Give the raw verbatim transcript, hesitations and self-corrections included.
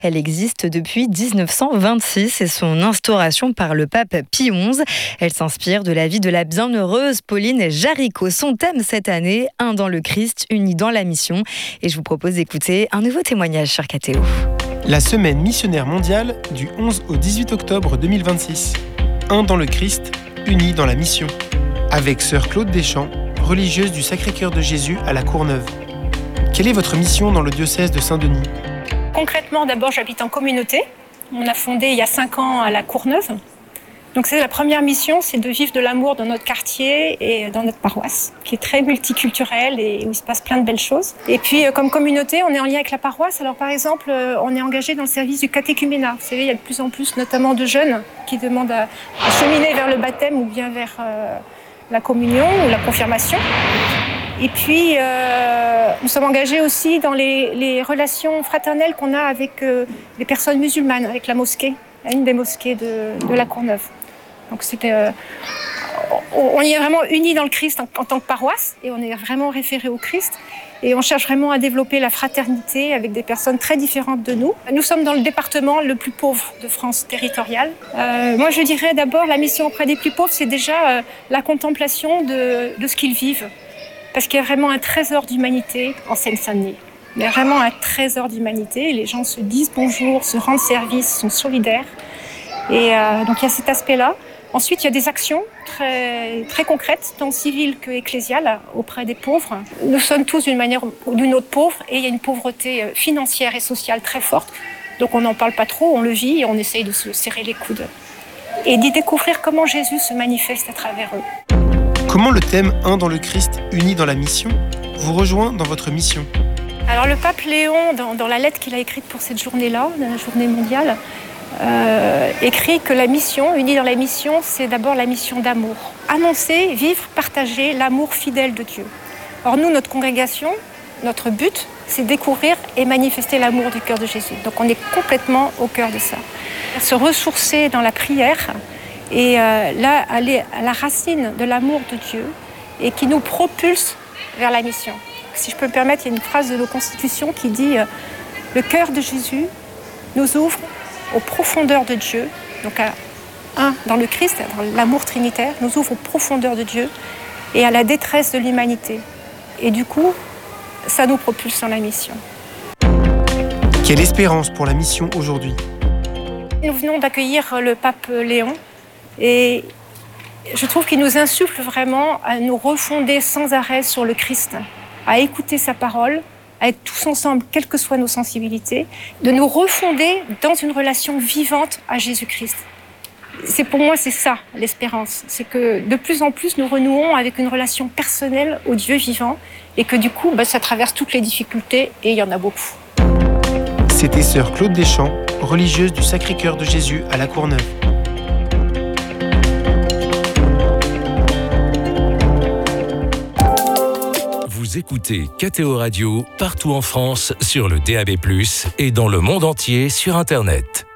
Elle existe depuis dix-neuf cent vingt-six et son instauration par le pape Pie onze. Elle s'inspire de la vie de la bienheureuse Pauline Jaricot. Son thème cette année, un dans le Christ, unis dans la mission. Et je vous propose d'écouter un nouveau témoignage sur K T O. La semaine missionnaire mondiale du onze au dix-huit octobre deux mille vingt-six. Un dans le Christ, unis dans la mission. Avec sœur Claude Deschamps, religieuse du Sacré-Cœur de Jésus à la Courneuve. Quelle est votre mission dans le diocèse de Saint-Denis ? Concrètement, d'abord, j'habite en communauté. On a fondé il y a cinq ans à la Courneuve. Donc c'est la première mission, c'est de vivre de l'amour dans notre quartier et dans notre paroisse, qui est très multiculturelle et où il se passe plein de belles choses. Et puis, comme communauté, on est en lien avec la paroisse. Alors par exemple, on est engagé dans le service du catéchuménat. Vous savez, il y a de plus en plus, notamment de jeunes, qui demandent à, à cheminer vers le baptême ou bien vers euh, la communion ou la confirmation. Et puis, euh, nous sommes engagés aussi dans les, les relations fraternelles qu'on a avec euh, les personnes musulmanes, avec la mosquée, une des mosquées de, de la Courneuve. Donc, c'était, euh, on y est vraiment unis dans le Christ en, en tant que paroisse, et on est vraiment référés au Christ. Et on cherche vraiment à développer la fraternité avec des personnes très différentes de nous. Nous sommes dans le département le plus pauvre de France territoriale. Euh, moi, je dirais d'abord, la mission auprès des plus pauvres, c'est déjà euh, la contemplation de, de ce qu'ils vivent. Parce qu'il y a vraiment un trésor d'humanité en Seine-Saint-Denis. Il y a vraiment un trésor d'humanité. Les gens se disent bonjour, se rendent service, sont solidaires. Et euh, donc il y a cet aspect-là. Ensuite, il y a des actions très, très concrètes, tant civiles que ecclésiales, auprès des pauvres. Nous sommes tous d'une manière ou d'une autre pauvres, et il y a une pauvreté financière et sociale très forte. Donc on n'en parle pas trop, on le vit et on essaye de se serrer les coudes. Et d'y découvrir comment Jésus se manifeste à travers eux. Comment le thème « Un dans le Christ, unis dans la mission » vous rejoint dans votre mission ? Alors le pape Léon, dans, dans la lettre qu'il a écrite pour cette journée-là, la journée mondiale, euh, écrit que la mission, unis dans la mission, c'est d'abord la mission d'amour. Annoncer, vivre, partager l'amour fidèle de Dieu. Or nous, notre congrégation, notre but, c'est découvrir et manifester l'amour du cœur de Jésus. Donc on est complètement au cœur de ça. Se ressourcer dans la prière, et euh, là, aller à la racine de l'amour de Dieu et qui nous propulse vers la mission. Si je peux me permettre, il y a une phrase de nos constitutions qui dit euh, « Le cœur de Jésus nous ouvre aux profondeurs de Dieu », donc à un, dans le Christ, dans l'amour trinitaire, nous ouvre aux profondeurs de Dieu et à la détresse de l'humanité. Et du coup, ça nous propulse dans la mission. Quelle espérance pour la mission aujourd'hui ? Nous venons d'accueillir le pape Léon. Et je trouve qu'il nous insuffle vraiment à nous refonder sans arrêt sur le Christ, à écouter sa parole, à être tous ensemble, quelles que soient nos sensibilités, de nous refonder dans une relation vivante à Jésus-Christ. C'est, pour moi, c'est ça, l'espérance. C'est que de plus en plus, nous renouons avec une relation personnelle au Dieu vivant et que du coup, bah, ça traverse toutes les difficultés et il y en a beaucoup. C'était sœur Claude Deschamps, religieuse du Sacré-Cœur de Jésus à la Courneuve. Vous écoutez K T O Radio partout en France sur le D A B plus, et dans le monde entier sur Internet.